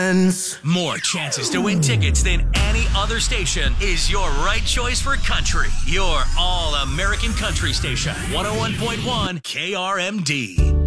friends. More chances to win tickets than any other station is your right choice for country. Your all-American country station. 101.1 KRMD.